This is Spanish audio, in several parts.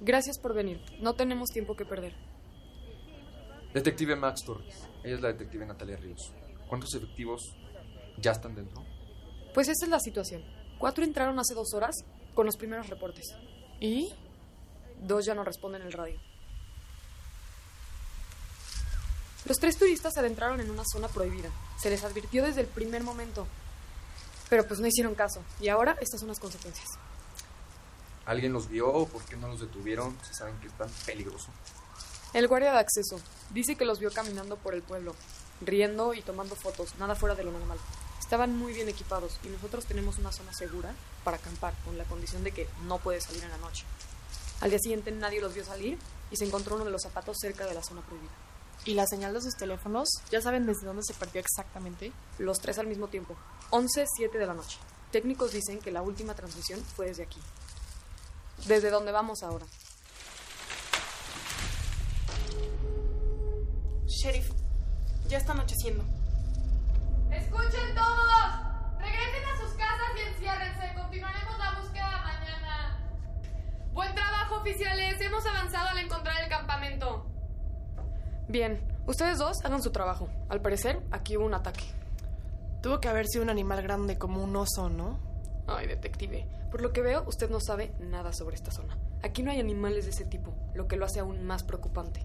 Gracias por venir. No tenemos tiempo que perder. Detective Max Torres. Ella es la detective Natalia Ríos. ¿Cuántos efectivos ya están dentro? Pues esa es la situación. 4 entraron hace 2 horas con los primeros reportes. ¿Y? 2 ya no responden el radio. Los 3 turistas se adentraron en una zona prohibida. Se les advirtió desde el primer momento. Pero pues no hicieron caso. Y ahora estas son las consecuencias. ¿Alguien los vio? ¿Por qué no los detuvieron? Si saben que es tan peligroso. El guardia de acceso dice que los vio caminando por el pueblo, riendo y tomando fotos, nada fuera de lo normal. Estaban muy bien equipados y nosotros tenemos una zona segura para acampar, con la condición de que no puedes salir en la noche. Al día siguiente nadie los vio salir y se encontró uno de los zapatos cerca de la zona prohibida. ¿Y la señal de sus teléfonos? ¿Ya saben desde dónde se perdió exactamente? Los 3 al mismo tiempo, 11:07 de la noche. Técnicos dicen que la última transmisión fue desde aquí. ¿Desde dónde vamos ahora? Sheriff, ya está anocheciendo. ¡Escuchen todos! Regresen a sus casas y enciérrense. Continuaremos la búsqueda mañana. Buen trabajo, oficiales. Hemos avanzado al encontrar el campamento. Bien, ustedes 2 hagan su trabajo. Al parecer, aquí hubo un ataque. Tuvo que haber sido un animal grande como un oso, ¿no? Ay, detective. Por lo que veo, usted no sabe nada sobre esta zona. Aquí no hay animales de ese tipo, lo que lo hace aún más preocupante.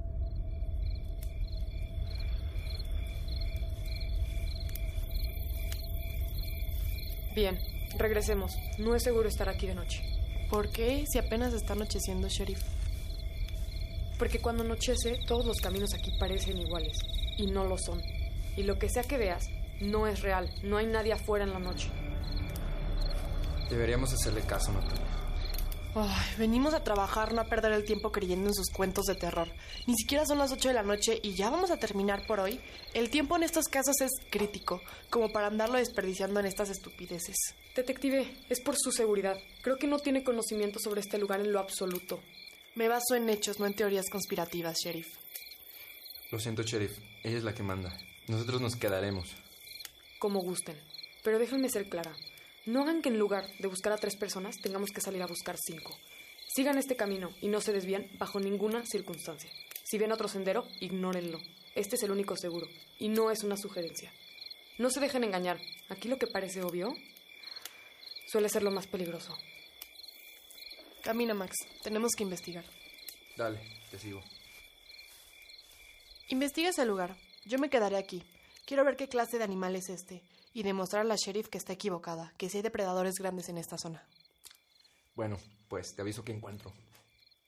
Bien, regresemos. No es seguro estar aquí de noche. ¿Por qué? Si apenas está anocheciendo, Sheriff. Porque cuando anochece, todos los caminos aquí parecen iguales. Y no lo son. Y lo que sea que veas, no es real. No hay nadie afuera en la noche. Deberíamos hacerle caso, Natalia. Ay, venimos a trabajar, no a perder el tiempo creyendo en sus cuentos de terror. Ni siquiera son las 8 de la noche y ya vamos a terminar por hoy. El tiempo en estos casos es crítico, como para andarlo desperdiciando en estas estupideces. Detective, es por su seguridad. Creo que no tiene conocimiento sobre este lugar en lo absoluto. Me baso en hechos, no en teorías conspirativas, Sheriff. Lo siento, Sheriff. Ella es la que manda. Nosotros nos quedaremos. Como gusten. Pero déjenme ser clara. No hagan que en lugar de buscar a 3 personas tengamos que salir a buscar 5. Sigan este camino y no se desvían bajo ninguna circunstancia. Si ven otro sendero, ignórenlo. Este es el único seguro y no es una sugerencia. No se dejen engañar. Aquí lo que parece obvio suele ser lo más peligroso. Camina, Max. Tenemos que investigar. Dale, te sigo. Investiga ese lugar. Yo me quedaré aquí. Quiero ver qué clase de animal es este y demostrar a la sheriff que está equivocada, que sí hay depredadores grandes en esta zona. Bueno, pues te aviso que encuentro.